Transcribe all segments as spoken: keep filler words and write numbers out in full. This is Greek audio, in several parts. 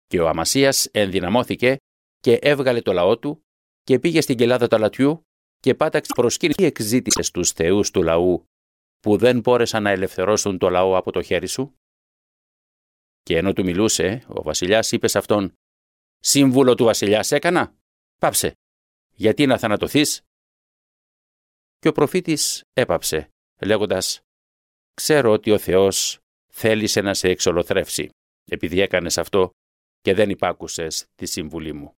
Και ο Αμασίας ενδυναμώθηκε και έβγαλε το λαό του και πήγε στην κοιλάδα του αλατιού και πάταξε προσκύνηση. Τι εξήτησε στους θεούς του λαού που δεν μπόρεσαν να ελευθερώσουν το λαό από το χέρι σου? Και ενώ του μιλούσε, ο βασιλιάς είπε σε αυτόν: «Σύμβουλο του βασιλιάς έκανα? Πάψε. Γιατί να θανατωθείς?» Και ο προφήτης έπαψε, λέγοντας: «Ξέρω ότι ο Θεός θέλησε να σε εξολοθρεύσει, επειδή έκανες αυτό και δεν υπάκουσες τη σύμβουλή μου».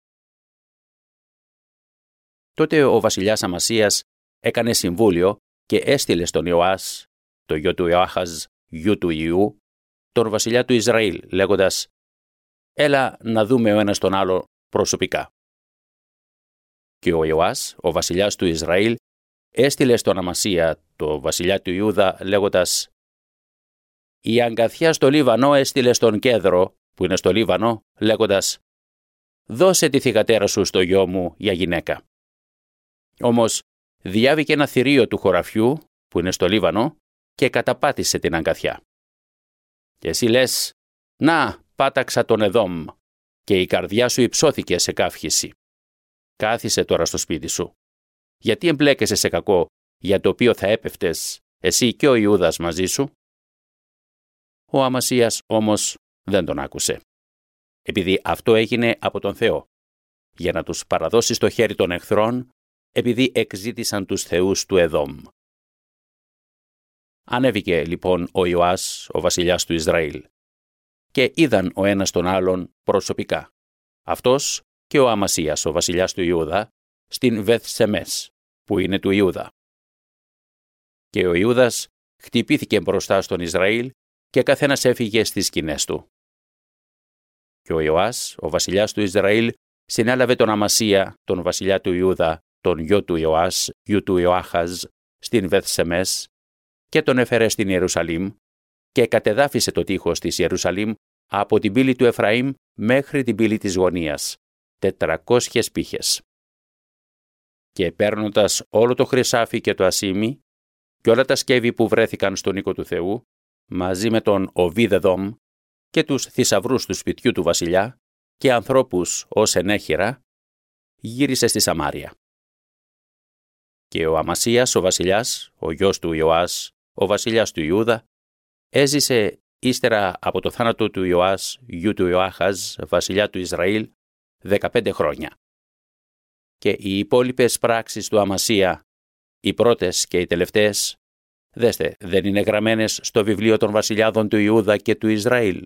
Τότε ο βασιλιάς Αμασίας έκανε συμβούλιο και έστειλε στον Ιωάς, το γιο του Ιωάχαζ, γιου του Ιού, τον βασιλιά του Ισραήλ, λέγοντας: «Έλα να δούμε ο ένας τον άλλο προσωπικά». Και ο Ιωάς, ο βασιλιάς του Ισραήλ, έστειλε στον Αμασία, το βασιλιά του Ιούδα, λέγοντας: «Η αγκαθιά στο Λίβανο έστειλε στον Κέδρο, που είναι στο Λίβανο, λέγοντας: δώσε τη θυγατέρα σου στο γιο μου για γυναίκα». Όμως διάβηκε ένα θηρίο του χωραφιού, που είναι στο Λίβανο, και καταπάτησε την αγκαθιά. Και εσύ λες: «Να, πάταξα τον Εδόμ», και η καρδιά σου υψώθηκε σε καύχηση. Κάθισε τώρα στο σπίτι σου. Γιατί εμπλέκεσαι σε κακό, για το οποίο θα έπεφτες εσύ και ο Ιούδας μαζί σου? Ο Αμασίας όμως δεν τον άκουσε, επειδή αυτό έγινε από τον Θεό, για να τους παραδώσει στο χέρι των εχθρών, επειδή εξήτησαν τους θεούς του Εδόμ. Ανέβηκε λοιπόν ο Ιωάς, ο βασιλιάς του Ισραήλ, και είδαν ο ένας τον άλλον προσωπικά, αυτός και ο Αμασίας, ο βασιλιάς του Ιούδα, στην Βεθσεμές, που είναι του Ιούδα. Και ο Ιούδας χτυπήθηκε μπροστά στον Ισραήλ και καθένας έφυγε στις σκηνές του. Και ο Ιωάς, ο βασιλιάς του Ισραήλ, συνέλαβε τον Αμασία, τον βασιλιά του Ιούδα, τον γιο του Ιωάς, γιου του Ιωάχαζ, στην Βεθσεμές, και τον έφερε στην Ιερουσαλήμ και κατεδάφισε το τείχος της Ιερουσαλήμ από την πύλη του Εφραήμ μέχρι την πύλη της γωνίας, τετρακόσιες πύχες. Και παίρνοντας όλο το χρυσάφι και το ασίμι και όλα τα σκεύη που βρέθηκαν στον οίκο του Θεού, μαζί με τον Οβίδεδομ και τους θησαυρούς του σπιτιού του βασιλιά και ανθρώπους ως ενέχειρα, γύρισε στη Σαμάρια. Και ο Αμασίας ο βασιλιάς, ο γιος του Ιωάς, ο βασιλιάς του Ιούδα, έζησε ύστερα από το θάνατο του Ιωάς, γιου του Ιωάχαζ, βασιλιά του Ισραήλ, δεκαπέντε χρόνια. Και οι υπόλοιπες πράξεις του Αμασία, οι πρώτες και οι τελευταίες, δέστε, δεν είναι γραμμένες στο βιβλίο των βασιλιάδων του Ιούδα και του Ισραήλ?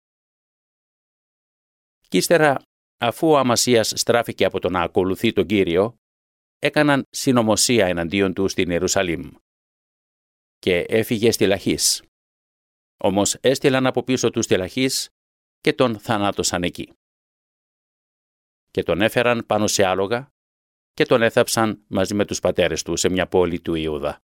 Κι ύστερα, αφού ο Αμασίας στράφηκε από το να ακολουθεί τον Κύριο, έκαναν συνωμοσία εναντίον του στην Ιερουσαλήμ και έφυγε στη Λαχής. Όμως έστειλαν από πίσω του στη Λαχής και τον θανάτωσαν εκεί. Και τον έφεραν πάνω σε άλογα και τον έθαψαν μαζί με τους πατέρες του σε μια πόλη του Ιούδα.